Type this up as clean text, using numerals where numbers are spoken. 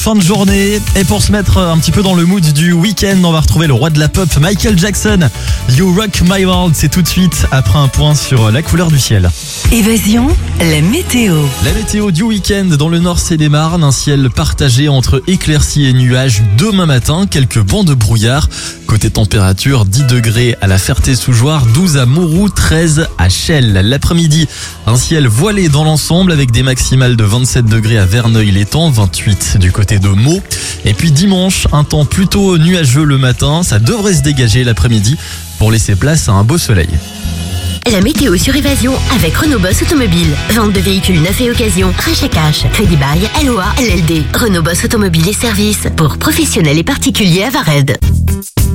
Fin de journée, et pour se mettre un petit peu dans le mood du week-end, on va retrouver le roi de la pop, Michael Jackson. You Rock My World, c'est tout de suite après un point sur la couleur du ciel. Évasion, la météo. La météo du week-end dans le nord Seine-et-Marne, un ciel partagé entre éclaircies et nuages demain matin, quelques bancs de brouillard. Côté température, 10 degrés à la Ferté-sous-Jouarre, 12 à Mouroux, 13 à Chelles. L'après-midi, un ciel voilé dans l'ensemble avec des maximales de 27 degrés à Verneuil-l'Étang, 28 du côté de Meaux. Et puis dimanche, un temps plutôt nuageux le matin, ça devrait se dégager l'après-midi pour laisser place à un beau soleil. La météo sur Évasion avec Renault Boss Automobile. Vente de véhicules neufs et occasion, rachat cash, crédit bail, LOA, LLD. Renault Boss Automobile et services pour professionnels et particuliers à Vared.